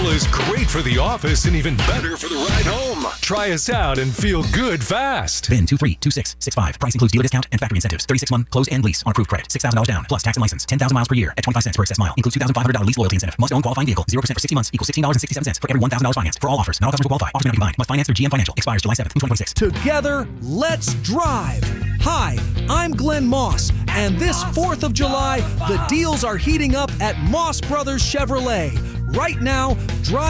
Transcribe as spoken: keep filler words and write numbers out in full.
Corollas, great for the office and even better for the ride home. Try us out and feel good fast. V I N two three two six six five. Price includes dealer discount and factory incentives. thirty-six month close and lease on approved credit. six thousand dollars down plus tax and license. ten thousand miles per year at twenty-five cents per excess mile. Includes two thousand five hundred dollars lease loyalty incentive. Must own qualifying vehicle. zero percent for sixty months equals sixteen dollars and sixty-seven cents for every one thousand dollars finance. For all offers. Not all customers will qualify. Offers may not be combined. Must finance through G M Financial. Expires July seventh, twenty twenty-six. Together, let's drive. Hi, I'm Glenn Moss, and this fourth of July, the deals are heating up at Moss Brothers Chevrolet. Right now, drive